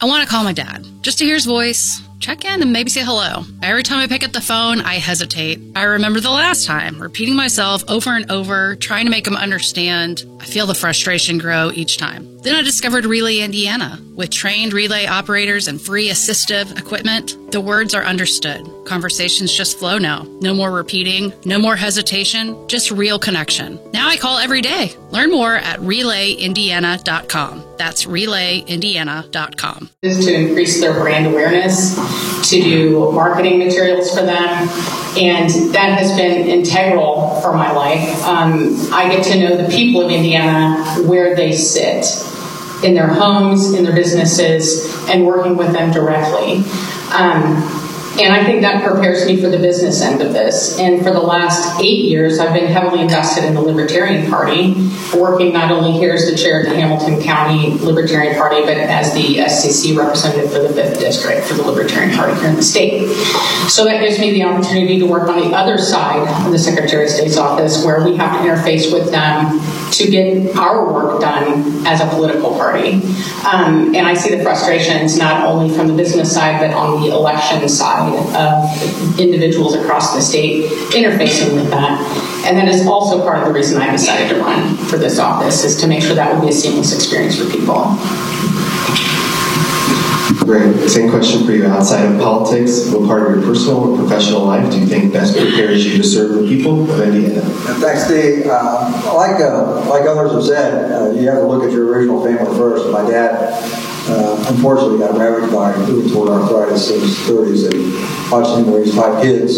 I want to call my dad, just to hear his voice, check in, and maybe say hello. Every time I pick up the phone, I hesitate. I remember the last time, repeating myself over and over, trying to make him understand. I feel the frustration grow each time. Then I discovered Relay Indiana. With trained relay operators and free assistive equipment, the words are understood. Conversations just flow now. No more repeating, no more hesitation, just real connection. Now I call every day. Learn more at relayindiana.com. That's relayindiana.com. To increase their brand awareness, to do marketing materials for them, and that has been integral for my life. I get to know the people of Indiana where they sit, in their homes, in their businesses, and working with them directly. And I think that prepares me for the business end of this. And for the last 8 years, I've been heavily invested in the Libertarian Party, working not only here as the chair of the Hamilton County Libertarian Party, but as the SCC representative for the 5th District for the Libertarian Party here in the state. So that gives me the opportunity to work on the other side of the Secretary of State's office, where we have to interface with them to get our work done as a political party. And I see the frustrations not only from the business side, but on the election side of individuals across the state interfacing with that. And that is also part of the reason I decided to run for this office, is to make sure that would be a seamless experience for people. Great. Same question for you. Outside of politics, what part of your personal or professional life do you think best prepares you to serve the people of Indiana? Thanks, Steve. Like others have said, you have to look at your original family first. My dad, unfortunately, got ravaged by rheumatoid arthritis in his 30s, and watching him raise 5 kids,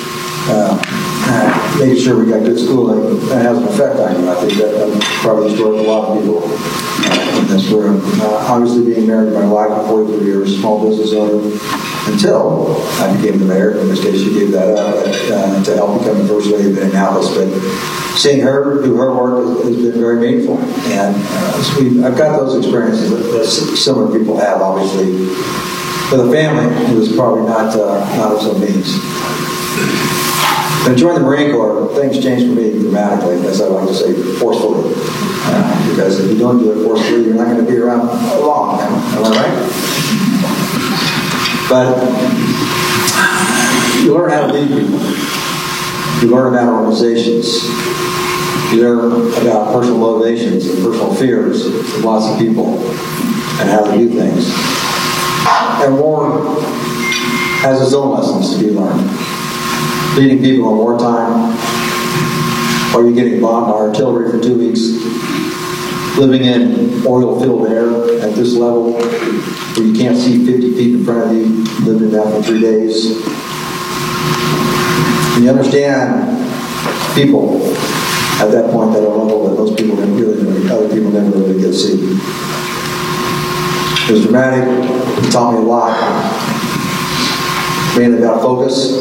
making sure we got good schooling, that has an effect on you. I think that probably destroyed a lot of people in this room. Obviously, being married my wife for 43 years, small business owner, until I became the mayor, in which case she gave that up to help become the first lady of Indianapolis. But seeing her do her work has been very meaningful. And I've got those experiences that similar people have, obviously. For the family, it was probably not of some means. When I joined the Marine Corps, things changed for me dramatically, as I like to say, forcefully. Because if you don't do it forcefully, you're not going to be around long. Am I right? But you learn how to lead people. You learn about organizations. You learn about personal motivations and personal fears of lots of people and how to do things. And war has its own lessons to be learned. Leading people in wartime, or you getting bombed by artillery for 2 weeks, living in oil-filled air at this level where you can't see 50 feet in front of you, living in that for 3 days. And you understand people at that point at a level that most people other people never really get to see. It was dramatic. It taught me a lot. Mainly about focus,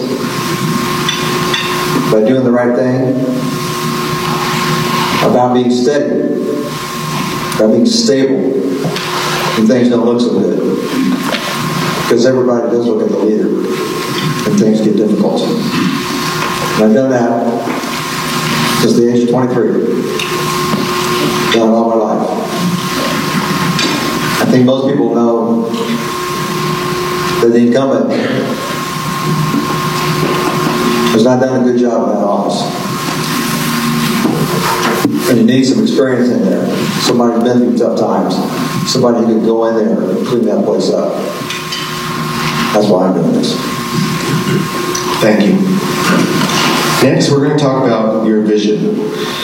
by doing the right thing, about being steady, about being stable when things don't look so good. Because everybody does look at the leader when things get difficult. And I've done that since the age of 23. Done it all my life. I think most people know that the incumbent has not done a good job in that office. And you need some experience in there. Somebody who's been through tough times. Somebody who can go in there and clean that place up. That's why I'm doing this. Thank you. Next, we're going to talk about your vision,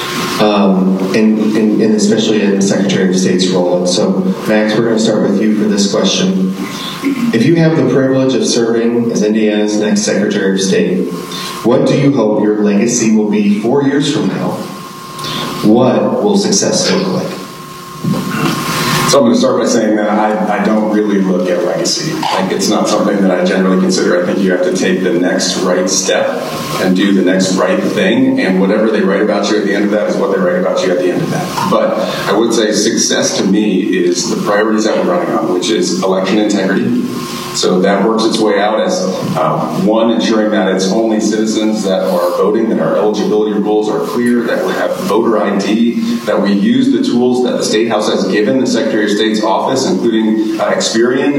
and especially in the Secretary of State's role. And so, Max, we're going to start with you for this question. If you have the privilege of serving as Indiana's next Secretary of State, what do you hope your legacy will be 4 years from now? What will success look like? So I'm going to start by saying that I don't really look at legacy. Like, it's not something that I generally consider. I think you have to take the next right step and do the next right thing, and whatever they write about you at the end of that is what they write about you at the end of that. But I would say success to me is the priorities that we're running on, which is election integrity. So that works its way out as, one, ensuring that it's only citizens that are voting, that our eligibility rules are clear, that we have voter ID, that we use the tools that the State House has given the Secretary of State's office, including Experian,